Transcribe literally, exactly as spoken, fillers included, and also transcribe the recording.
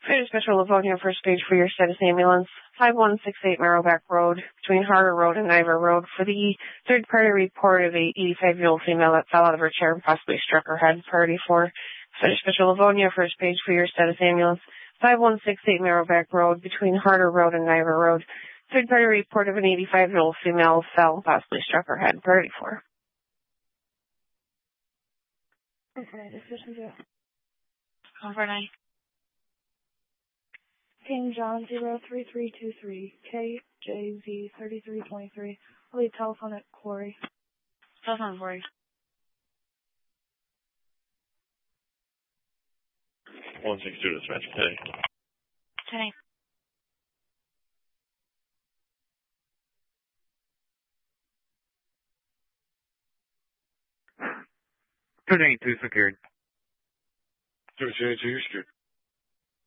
Fire Special Livonia, first page for your status ambulance, five one six eight Marrowback Road, between Harder Road and Niver Road, for the third-party report of a eighty-five-year-old female that fell out of her chair and possibly struck her head. Priority four. Fire Special Livonia, first page for your status ambulance, five one six eight Marrowback Road, between Harder Road and Niver Road. Third-party report of an eighty-five-year-old female fell and possibly struck her head. Priority four. Okay, decision zero. Over nine. King John zero three three two three, K J Z thirty-three twenty-three. I'll leave telephone at Quarry. Telephone Quarry. one six two dispatch, ten. ten. two ninety-two secured. two secured.